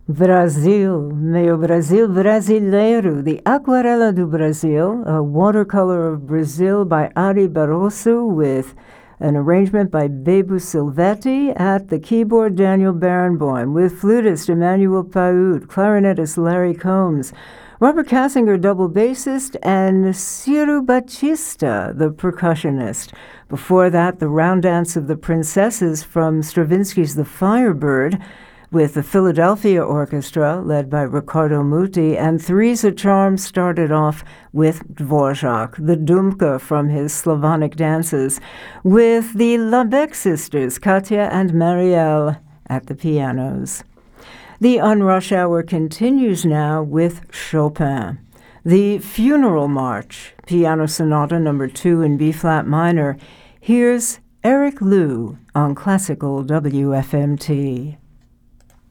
Brasil, meu Brasil brasileiro, The Aquarela do Brasil, a watercolor of Brazil by Ari Barroso with an arrangement by Bebu Silvetti. At the keyboard, Daniel Barenboim, with flutist Emmanuel Paut, clarinetist Larry Combs, Robert Kassinger, double bassist, and Ciro Batista, the percussionist. Before that, the Round Dance of the Princesses from Stravinsky's The Firebird, with the Philadelphia Orchestra, led by Riccardo Muti, and Theresa Charm started off with Dvorak, the Dumka from his Slavonic dances, with the Labec sisters, Katya and Marielle, at the pianos. The Unrush Hour continues now with Chopin. The Funeral March, Piano Sonata No. 2 in B-flat minor. Here's Eric Liu on Classical WFMT.